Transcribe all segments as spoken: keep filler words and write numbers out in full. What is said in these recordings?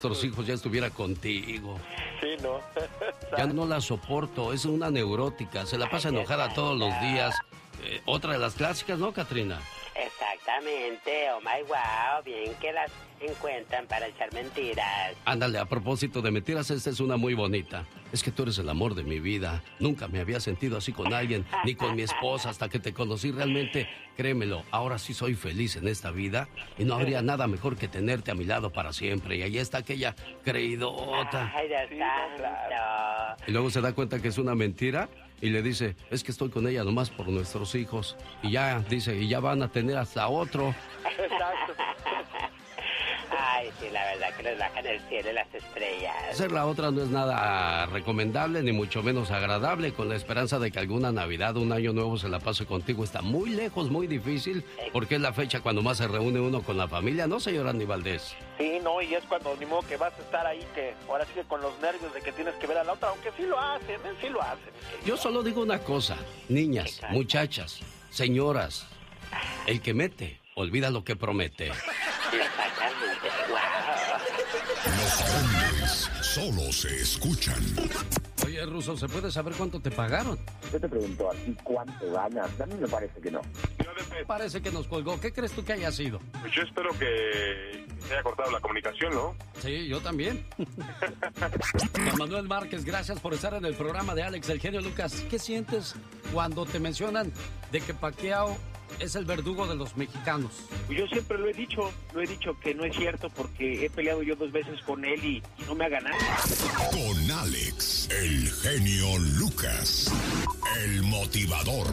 nuestros hijos ya estuviera contigo. Sí, ¿no? Ya no la soporto, es una neurótica, se la pasa enojada todos los días. Eh, otra de las clásicas, ¿no, Catrina? Exactamente, oh my wow, bien que las encuentran para echar mentiras. Ándale, a propósito de mentiras, esta es una muy bonita. Es que tú eres el amor de mi vida. Nunca me había sentido así con alguien, ni con mi esposa, hasta que te conocí realmente. Créemelo, ahora sí soy feliz en esta vida y no habría nada mejor que tenerte a mi lado para siempre. Y ahí está aquella creidota. Ay, Dios Sí, santo. claro. Y luego se da cuenta que es una mentira y le dice, es que estoy con ella nomás por nuestros hijos. Y ya, dice, y ya van a tener hasta otro. Exacto. Ay, sí, la verdad que les bajan el cielo y las estrellas. Hacer la otra no es nada recomendable, ni mucho menos agradable. Con la esperanza de que alguna Navidad, un año nuevo se la pase contigo, está muy lejos, muy difícil, porque es la fecha cuando más se reúne uno con la familia, ¿no, señor Andy Valdés? Sí, no, y es cuando ni modo que vas a estar ahí, que ahora sí que con los nervios de que tienes que ver a la otra, aunque sí lo hacen, ¿eh? Sí lo hacen. Yo solo digo una cosa, niñas, muchachas, señoras, el que mete, olvida lo que promete. Exactamente, wow. Los grandes solo se escuchan. Oye, Ruso, ¿se puede saber cuánto te pagaron? Yo te pregunto a ti cuánto ganas. A mí me parece que no. Parece que nos colgó. ¿Qué crees tú que haya sido? Pues yo espero que se haya cortado la comunicación, ¿no? Sí, yo también. Juan Manuel Márquez, gracias por estar en el programa de Alex, el genio Lucas. ¿Qué sientes cuando te mencionan de que Pacquiao es el verdugo de los mexicanos? Yo siempre lo he dicho, lo he dicho que no es cierto porque he peleado yo dos veces con él y, y no me ha ganado. Con Alex, el genio Lucas, el motivador.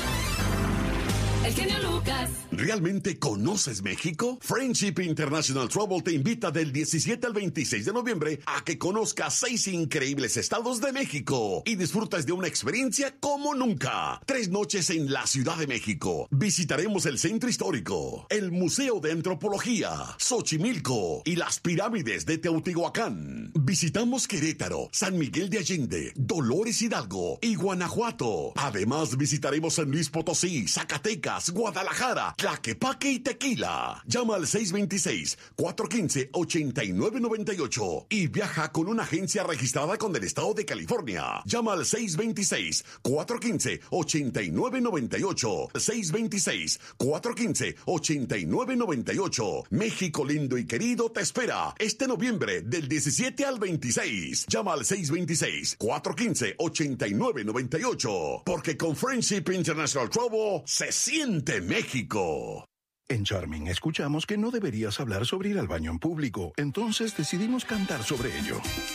El genio Lucas. ¿Realmente conoces México? Friendship International Travel te invita del diecisiete al veintiséis de noviembre a que conozcas seis increíbles estados de México y disfrutas de una experiencia como nunca. Tres noches en la Ciudad de México. Visitaremos el Centro Histórico, el Museo de Antropología, Xochimilco y las pirámides de Teotihuacán. Visitamos Querétaro, San Miguel de Allende, Dolores Hidalgo y Guanajuato. Además visitaremos San Luis Potosí, Zacatecas, Guadalajara, Tlaquepaque y Tequila. Llama al seis dos seis, cuatro uno cinco, ocho nueve nueve ocho y viaja con una agencia registrada con el estado de California. Llama al seis dos seis, cuatro uno cinco, ocho nueve nueve ocho. seis dos seis, cuatro uno cinco, ocho nueve nueve ocho. México lindo y querido te espera este noviembre del diecisiete al veintiséis. Llama al seis dos seis, cuatro uno cinco, ocho nueve nueve ocho. Porque con Friendship International Travel se siente México. En Charming escuchamos que no deberías hablar sobre ir al baño en público, entonces decidimos cantar sobre ello.